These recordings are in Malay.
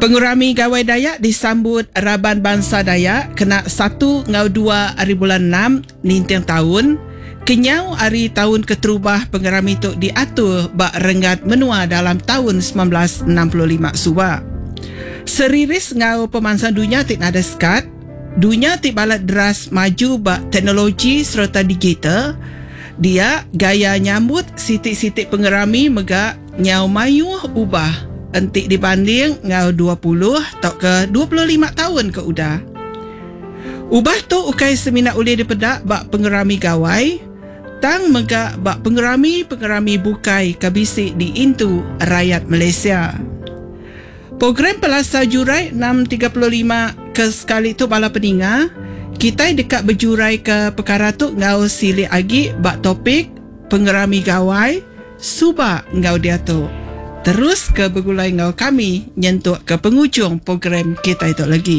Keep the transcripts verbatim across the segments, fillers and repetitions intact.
Pengurami Gawai Dayak disambut Raban Bangsa Dayak kena satu ngau dua hari bulan enam nintang tahun. Kenyau hari tahun keterubah pengurami tu diatur bak renggat menua dalam tahun sembilan belas enam puluh lima suba. Seriris ngau pemansang dunia tik nada sekat. Dunia tik balat deras maju bak teknologi serta digital. Dia gaya nyambut sitik-sitik pengurami megak nyau mayuh ubah. Entik dibanding ngau dua puluh atau ke dua puluh lima tahun ke udah. Ubah tu ukai seminat ulih dipedak bak pengurami gawai. Tang megak bak pengurami-pengurami bukai kabisik di intu rakyat Malaysia. Program Pelasa Jurai enam tiga lima ke sekali tu bala peninga. Kita dekat berjurai ke perkara tu ngau silik agi bak topik pengurami gawai suba ngau dia tu. Terus ke bergulai ngau kami nyentuh ke penghujung program kita itu lagi.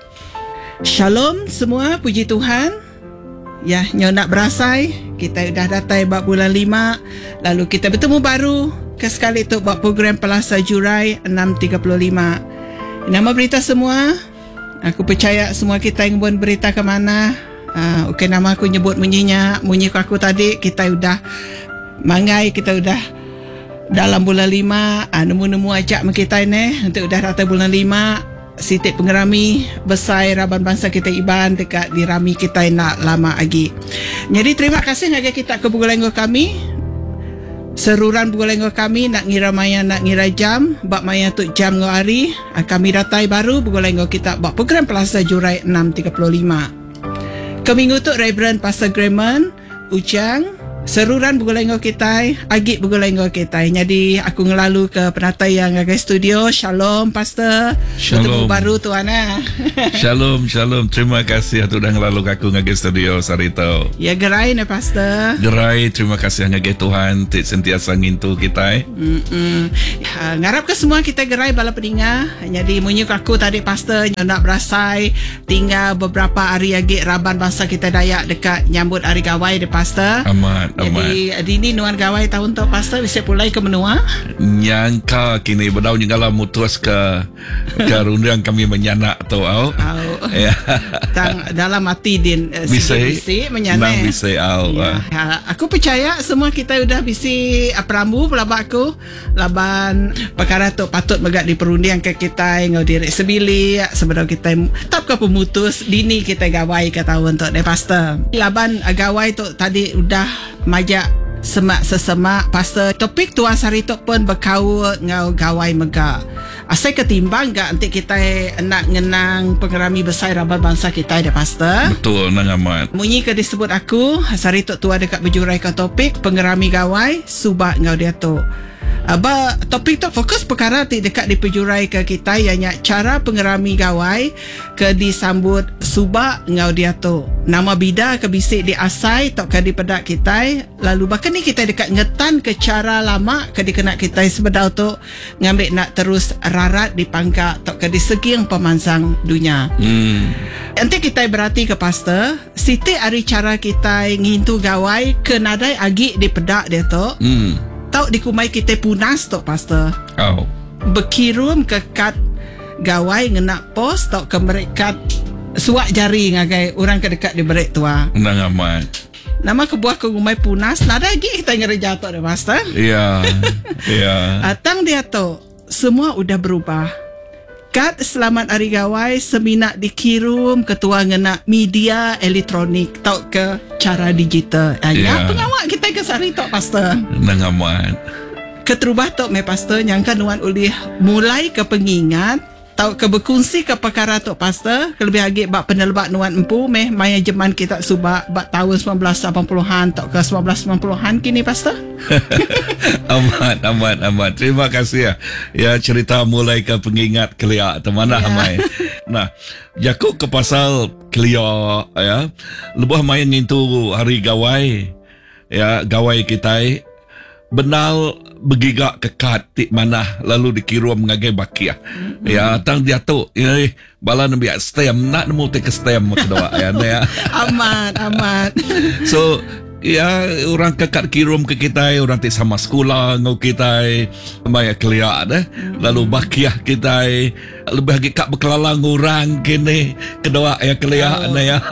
Shalom semua, puji Tuhan. Ya, nyau nak berasai, kita dah datai bab bulan lima, lalu kita bertemu baru ke sekali tu bab program Pelasa Jurai enam tiga lima. Nama berita semua, aku percaya semua kita yang buat berita ke mana. Uh, okay, nama aku nyebut munyinya, munyi aku tadi, kita udah mangai, kita udah dalam bulan lima, ah, nemu-nemu ajak kita ini untuk dah datang bulan lima. Sitik penggerami besar Raban Bangsa kita Iban dekat di rami kita nak lama lagi. Jadi terima kasih ngaga kita ke Bugolenggo kami. Seruran Bugolenggo kami nak ngira maya nak ngira jam, bab maya tu jam ngo hari. Ah, kami datai baru Bugolenggo kita bab program Pelasa Jurai enam tiga lima. Keminggu tu Reverend Pastor Grayman Ujang seruran Bugolenggo kita, agit Bugolenggo kita. Jadi aku ngelalu ke penatai yang agak studio. Shalom Pastor. Shalom. Bertemu baru tuan ah. Shalom, shalom. Terima kasih tu dah ngelalu aku ngagak studio sarito. Ya gerai ne Pastor. Gerai, terima kasih ngagak Tuhan tik sentiasa ngintu kita. Mm ya, ngarap ke semua kita gerai bala peninga. Jadi munyuk aku tadi Pastor nak berasai tinggal beberapa hari agit Raban Bangsa kita Dayak dekat nyambut hari gawai de Pastor. Amat. Jadi dini nuan gawai tahun tu Pastor bisa pulai ke menua. Nyangka kini berdaun nyala mutus ke ke rundang kami menyanak tu au. Oh. Ya. Tang dalam hati din uh, Bisa sikit menyanak. Bang bisa au. Ya. Ha, aku percaya semua kita sudah bisi aprambu pelabak aku laban perkara tu patut megak diperunding ke kita ngau diri sebili sebelum kita tak ke pemutus dini kita gawai ke tahun tu de Pastor. Laban gawai tu tadi udah majak semak sesemak Pastor. Topik tuan sarito pun berkau ngau gawai megak. Asal ketimbang gak nanti kita nak ngenang pengerami besar Raban Bangsa kita de Pastor. Betul nang amat. Munyi ke disebut aku sarito tua dekat berjurai ke topik pengerami gawai subak ngau dia tu. Aba topik tu fokus perkara ti dekat di penjurai ke kita ianya cara pengerami gawai ke disambut subak ngau dia tu. Nama bida ke bisik di asai tok ke di pedak kita lalu bahkan ni kita dekat ngetan ke cara lama ke dikena kita sebedau tu ngambil nak terus rarat di pangkak tok ke di seging pemansang dunia. Hmm. Nanti kita berarti ke Pastor siti hari cara kita ngintu gawai ke nadai agi di pedak dia tu. Hmm. Tahu dikumai kita punas tok Pastor. Au. Berkirum ke kad gawai ngenak pos tok ke mereka suak jari ngagai orang ke dekat di berek tua. Nang amat. Nama kebuah ke kumai punas nada lagi kita ngereja tok de Pastor. Ya. Ya. Atang dia tu semua udah berubah. Kad selamat hari gawai seminat dikirim ketua ngena media elektronik tau ke cara digital. Ya, yeah. Pengawak kita ke sari tok Pastor. Nang amat. Keterubah tok me Pastor nyangka nuan ulih mulai ke pengingat tau ke berkongsi ke perkara tok Pastor kelebih lagi bak penelbak nuan empu meh maya jeman kita subak bak tahun sembilan belas lapan puluhan tok ke sembilan belas sembilan puluhan kini Pastor. Amat, amat, amat. Terima kasih ya. Ya cerita mulai ke pengingat kelia temana Ya. Amai. Nah, jaku ke pasal kelia ya. Lebuh main ngintu hari gawai. Ya, gawai kita benal begigak kekat tik mana lalu dikirim ngagai bakia. Mm-hmm. Ya, tang dia tu. Ya, bala nabi stem nak nemu tek stem kedua ya. Ya. Amat, amat. So ya orang kekat kirum ke kita, orang ti sama sekolah ngau kita maya kelia dah. Lalu bakiah kita lebih lagi kak berkelalang orang kini kedua ya kelia oh. ya.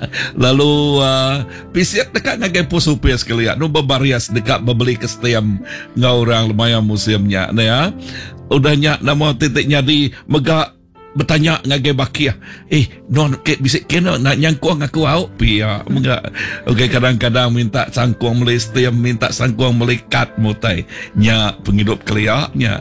Lalu uh, pisiak dekat ngagai pusu pias kelia nu babarias dekat membeli ke setiap ngau orang lumayan museumnya ya. Udahnya nama titiknya di megak bertanya ngagai bakia eh non ke bisik kena nak nyangkuang aku au pia enggak okey kadang-kadang minta sangkuang beli setiap minta sangkuang beli kat mutai nya penghidup keliaknya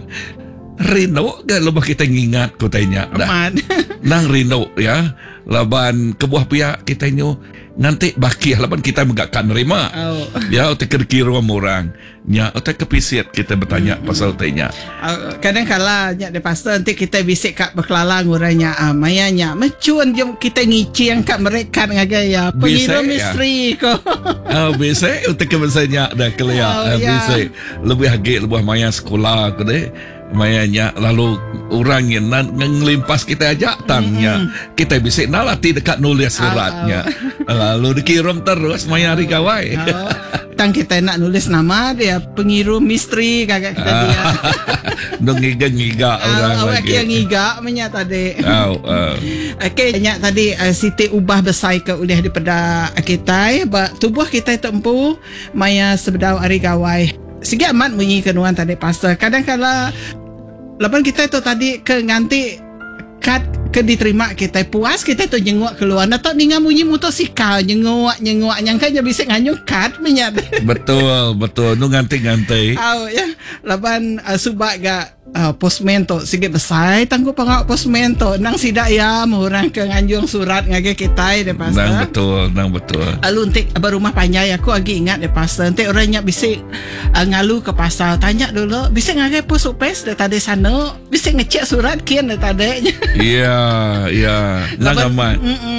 Rino ke lebah kita ngingat ko tanya dah nang Rino ya laban kebuah pihak kita nyu nanti bakia laban kita megakkan nerima oh. ya otak kira orang nya otak kepisit kita bertanya hmm. pasal tanya uh, kadang kala nya de pasal nanti kita bisik kat berkelalang orangnya ah mayanya mencun jom kita ngici yang kat mereka ngagaya pengirim misteri ko ah bisik otak kebesanya dah kelia oh, bisik lebih hagi lebih maya sekolah ko deh mayanya lalu orang yang ngelimpas kita aja tangnya mm-hmm. kita bisa nalati dekat nulis suratnya oh, oh. lalu dikirim terus maya hari kawai oh. tang kita nak nulis nama dia pengirim misteri kakak kita dia dong ngiga-ngiga orang oh, lagi yang ngiga menya tadi oh, oh. okey nya tadi uh, Siti ubah besai ke ulih daripada kita ba tubuh kita tempu maya sebedau hari kawai sigi amat bunyi kenuan tadi pasal kadang-kala lepas kita tu tadi ke nganti kad ke diterima kita puas kita tu jenguk keluar atau ninga bunyi motosikal jenguk jenguk nyangka je bisa nganyung kad menyat betul betul nu nganti-nganti oh ya laban uh, subak ga uh, postman tu sikit besar tangguh pangak postman tu nang sidak ya orang ke nganjung surat ngage kita de pasal nang betul nang betul lalu entik berumah panjai aku lagi ingat de pasal entik orangnya bisa uh, ngalu ke pasal tanya dulu bisa ngage pos upes de tadi sana bisa ngecek surat kian de tadi iya iya nang amat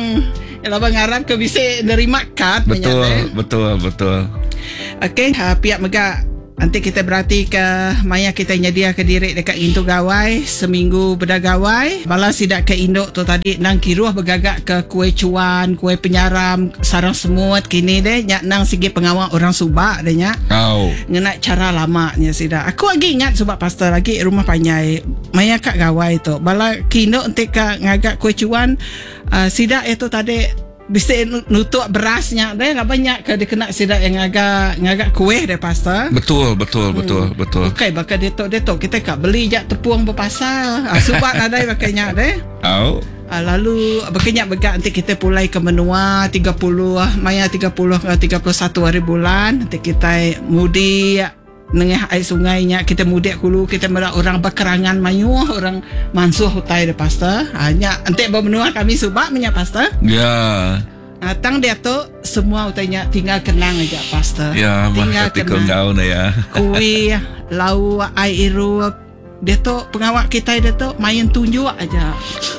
laban ngarap ke bisa nerima kad betul menyata. betul betul okey ha, pihak mega nanti kita berarti ke maya kita nyedia ke diri dekat Indo gawai seminggu berdagawai balas sidak ke Indo tu tadi nang kiruah bergagak ke kuih cuan kuih penyaram sarang semut kini deh nyak nang sigi pengawal orang Subak deh nyak oh. ngenak cara lamanya sidak aku lagi ingat Subak pastor lagi rumah panjai maya kat gawai tu bala Indo nanti ke ngagak kuih cuan uh, sidak itu tadi bisa nutuk berasnya deh lah banyak ke dia kena sidak yang agak ngagak kuih deh pasal betul betul hmm. betul betul okey bakal detok detok kita kak beli jak tepung berpasal ah, subat ada bakanya deh oh ah, lalu bakanya begak nanti kita pulai ke menua tiga puluh maya tiga puluh ke tiga puluh satu hari bulan nanti kita mudi nengah air sungainya kita mudik dulu kita merak orang berkerangan mayu orang mansuh hutai de pasta hanya nanti bermenua kami subak menya pasta ya yeah. tang dia tu semua utainya tinggal kenang aja pasta ya tinggal kenang kau ya kuih lau air irup dia tu pengawak kita dia tu main tunjuk aja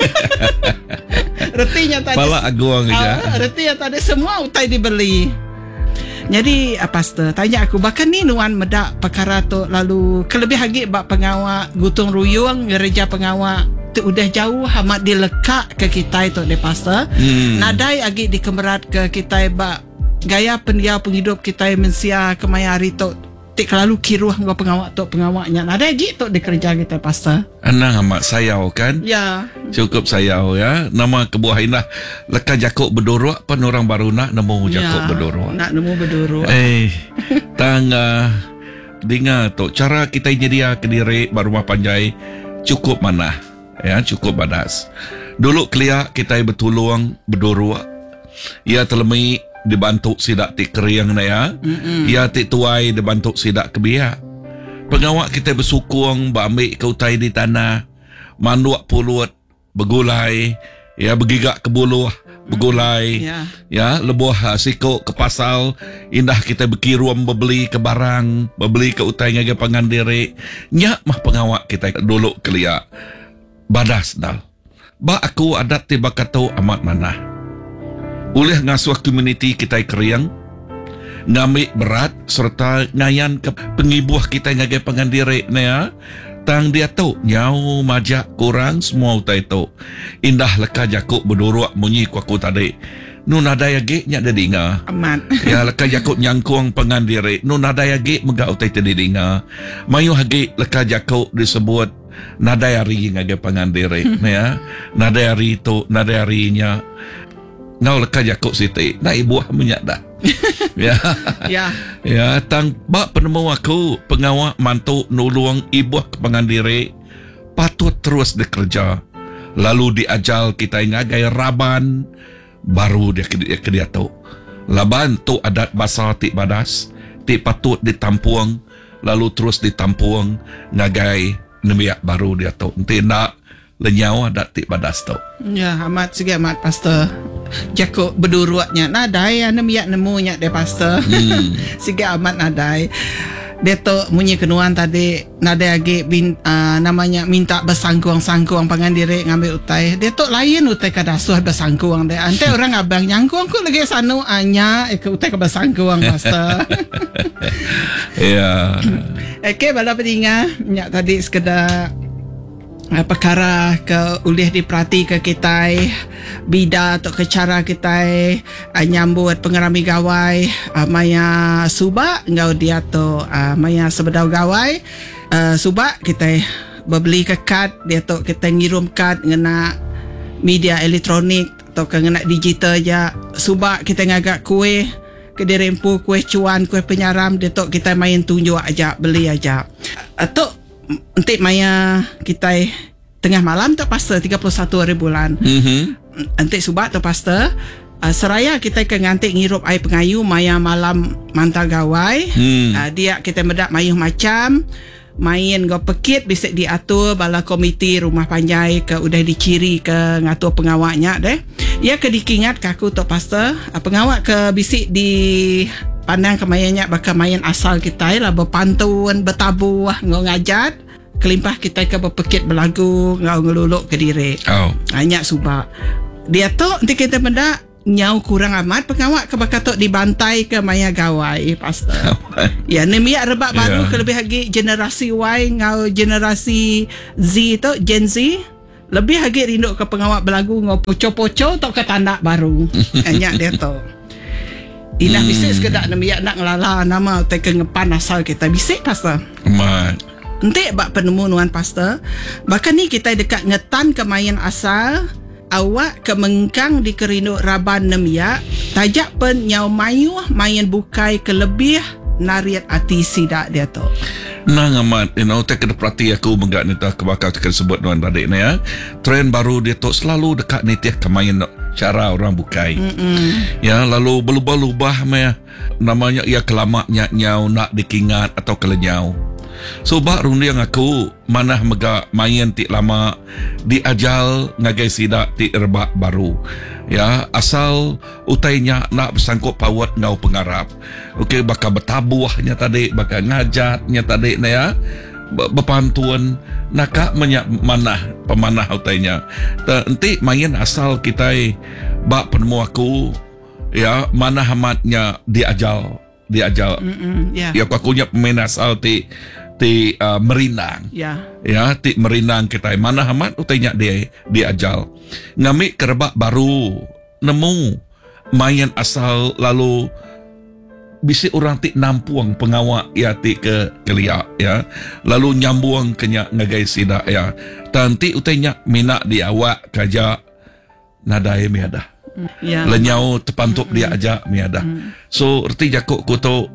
retinya tadi pala aguang aja uh, retinya tadi semua utai dibeli. Jadi pastor tanya aku bahkan ni nuan medak perkara tu lalu kelebih lagi bak pengawak gutong ruyung gereja pengawak tu udah jauh amat dilekak ke kita itu de pastor hmm. nadai lagi dikemerat ke kita bak gaya pendia penghidup kita mensia kemaya hari tu tik lalu kiruah ngau pengawak tu pengawaknya nadai lagi tu di kerja kita pastor anang amat sayau kan ya cukup sayau ya nama kebuah indah leka jakuk berdorok pan orang baru nak nemu jakuk ya, berdorok nak nemu berdorok eh tang uh, dengar tu cara kita nyedia ke diri barumah panjai cukup mana ya cukup badas dulu kelia kita bertulung berdorok ia telemi dibantu sidak ti keriang na ya mm-mm. ia ti tuai dibantu sidak kebiak pengawak kita bersukung berambil kautai di tanah manduak pulut bergulai ya bergigak ke buluh bergulai yeah. ya lebuh sikok ke pasal indah kita berkiruam berbeli ke barang berbeli ke utai ngaga pangandiri nyak mah pengawak kita dulu kelia badas dal ba aku adat tiba kata amat mana oleh ngasuh komuniti kita keriang ngamik berat serta ngayan ke pengibuah kita ngagai pengandiri ya tang dia tu nyau majak kurang semua utai tu indah leka jakuk berdorok munyi kuaku tadi nu nadaya ge nya dedinga Amat. ya laka jakut nyangkuang pengandiri nu nadaya ge mega utai tedinga mayu hage laka jakut disebut nadaya ri ngage pengandiri ya nadaya ri tu nadaya ri nya ngau laka jakut siti na ibu menyak dah ya Ya. ya tang ba penemu aku pengawak mantu nulung ibu pengandiri patut terus bekerja lalu diajal kita ngagai raban baru dia dia dia tahu laban tu adat basah ti badas ti patut ditampuang lalu terus ditampuang ngagai nemiak baru dia tahu nanti nak lenyau adat ti badas tahu Ya, amat sige amat pastor. Jako berduruatnya nadai ane miak nemunya de pastor. hmm. Sige amat nadai. Dia tu munyi kenuan tadi nadai agi bin, uh, namanya minta bersangkuang-sangkuang pangandiri ngambil utai. Dia tu lain utai kadasuh bersangkuang deh. Ante orang abang nyangkuang ku lagi sanu anya ke utai ke bersangkuang pastor. Ya Okey, bala pedinga nyak tadi sekedar Uh, perkara ke ulih diperhati ke kita bida atau ke cara kita uh, nyambut pengerami gawai uh, maya suba ngau dia tu uh, maya sebedau gawai uh, suba kita berbeli ke kad dia tu kita ngirim kad ngena media elektronik atau ke ngena digital aja suba kita ngagak kue ke dirempu kue cuan kue penyaram dia tu kita main tunjuk aja beli aja atau nanti maya kita tengah malam tak pastor tiga puluh satu hari bulan. mm-hmm. Nanti subat tak pastor uh, seraya kita ke ngantik ngirup air pengayu maya malam mantau gawai. hmm. uh, dia kita medak mayuh macam main go pekit bisik diatur bala komiti rumah panjai ke udah diciri ke ngatur pengawaknya deh. Ya ke dikingat kaku tok pastor uh, pengawak ke bisik di pandang kemayanya bakal main asal kita lah berpantun bertabuh ngau ngajat kelimpah kita ke berpekit berlagu ngau ngeluluk ke diri Oh banyak subak dia tu nanti kita benda nyau kurang amat pengawak ke bakal tok dibantai ke maya gawai pastor. Ya ni miak rebak baru Yeah. ke lebih lagi generasi Y ngau generasi Z tu Gen Z lebih lagi rindu ke pengawak berlagu ngau poco-poco tok ke tandak baru banyak dia tu. Indah hmm. bisik sekedar nak biar nak ngelala nama te kengepan asal kita bisik pastor. Mat Nanti bak penemu nuan pastor. Bahkan ni kita dekat ngetan ke main asal awak ke mengkang di kerinuk raban nemia tajak pen nyau mayu main bukai ke lebih nariat ati sidak dia tu. Nang amat, you know, tak kena perhati aku menggak ni tak kebakar tekan sebut nuan adik ni ya. Trend baru dia tu selalu dekat ni tiap kemain cara orang bukai. Mm-mm. Ya, lalu berubah-ubah meh namanya ia kelamaknya nyau nak dikingat atau kelenyau. So bak rundiang aku manah mega main ti lama diajal ngagai sidak ti erbak baru. Ya, asal utainya nak bersangkut pawat ngau pengarap. Okey, bakal bertabuhnya tadi, bakal ngajatnya tadi na ya. Berpantuan nak menyak manah pemanah utainya. Nanti main asal kita bak penemu aku ya manah amatnya diajal diajal. Mm-mm. Ya. Ya aku punya pemain asal ti ti uh, merinang. Ya. Ya, ti merinang kita. Mana amat utainya dia diajal. Ngamik kerebak baru nemu main asal lalu bisi orang ti nampuang pengawak ya ti ke keliak ya. Lalu nyambuang kenya ngagai sidak ya. Tanti utainya minak di awak kaja nadai miada. Ya. Lenyau terpantuk dia aja miada. So erti jakuk kuto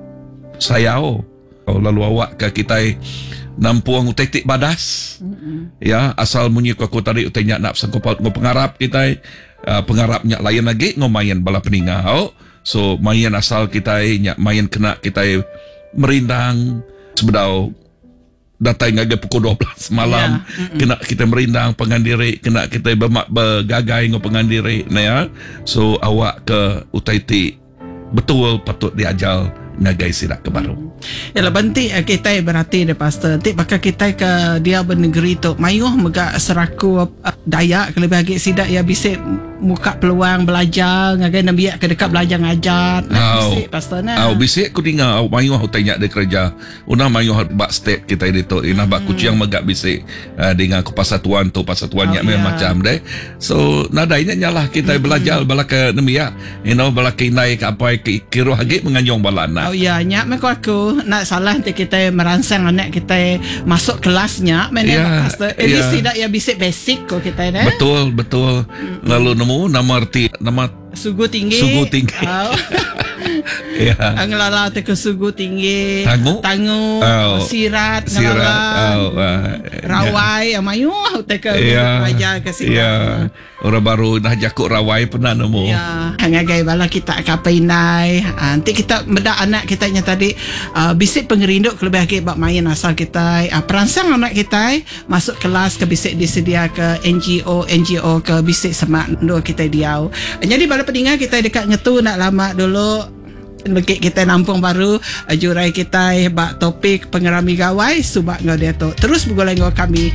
sayau. Oh, lalu awak ke kita nampuang utai tik badas. Mm-hmm. Ya, asal munyi ku aku tadi utainya nak sangkup ngo pengarap kita uh, pengarapnya lain lagi ngo main bala peninga. Oh, so main asal kita nya main kena kita merindang sebedau datang ngage pukul dua belas malam. Yeah. Mm-hmm. Kena kita merindang pengandiri, kena kita bermak bergagai ngo pengandiri nah ya. So awak ke utai tik betul patut diajal ngagai sidak ke baru. Yalah bantik kita berarti deh pastor. Nanti bakal kita ke dia bernegeri tu. Mayuh megak seraku uh, Dayak kalau bagi sidak ya bisik muka peluang belajar ngagai nabi ke dekat belajar ngajar. Nah, bisik pastor nah. Au bisik ku dengar au mayuh au tanya de kerja. Una mayuh bak state kita di tu. Ina bak kuciang megak bisik uh, dengan ke persatuan tu persatuan nya Oh, ya. macam deh. So nadainya nyalah kita belajar bala ke nabi ya. You know bala ke indai ke apa ke kiro hagi menganyong balana. Oh ya, nyak mek aku nak salah nanti kita merangsang anak kita masuk kelasnya mana Ya, pastor. Ini ya. sidak ya bisik basic kok kita ni. Betul, betul. Lalu nemu nama arti nama Sugu tinggi. Sugu tinggi. Oh. ya. Ang lala te ke sugu tinggi. Tangu. Tangu. Oh. Sirat. Sirat. Ngalalang. Oh, uh, Rawai. Amayu. Te ke Ya. ajar ke sini. Ya. Orang baru dah jakuk rawai pernah nemu. Ya, ngagai bala kita kapainai. Ha, nanti kita bedak anak kita nya tadi uh, bisik pengerinduk lebih lagi bab main asal kita uh, perangsang anak kita masuk kelas ke bisik disedia ke N G O N G O ke bisik semak dua kita diau. Jadi bala pendengar kita dekat ngetu nak lama dulu Lekit kita nampung baru uh, jurai kita bak topik pengerami gawai subak ngau dia tu terus bergoleng ngau kami